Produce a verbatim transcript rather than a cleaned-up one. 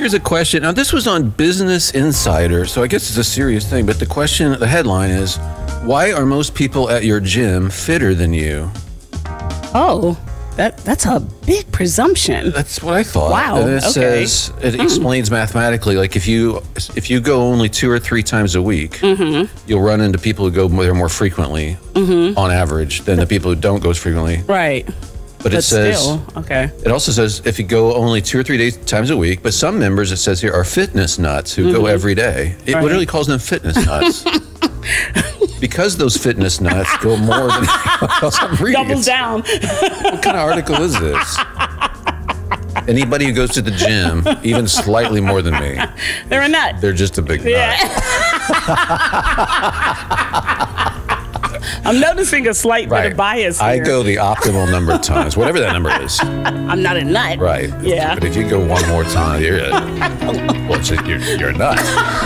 Here's a question. Now, this was on Business Insider, so I guess it's a serious thing. But the question, the headline is, why are most people at your gym fitter than you? Oh, that that's a big presumption. That's what I thought. Wow. And it Okay. says, it explains mathematically, like if you if you go only two or three times a week, Mm-hmm. you'll run into people who go there more frequently, Mm-hmm. on average, than the people who don't go as frequently. Right. But it But says, still, okay. it also says if you go only two or three days times a week, but some members, it says here, are fitness nuts who go every day. It Right. literally calls them fitness nuts. Because those fitness nuts go more than anyone else. I'm reading Doubles it. down. What kind of article is this? Anybody who goes to the gym, even slightly more than me, They're a nut. they're just a big nut. Yeah. I'm noticing a slight bit of bias here. I go the optimal number of times, whatever that number is. I'm not a nut. Right. Yeah. But if you go one more time, you're, well, it's- you're, you're a nut.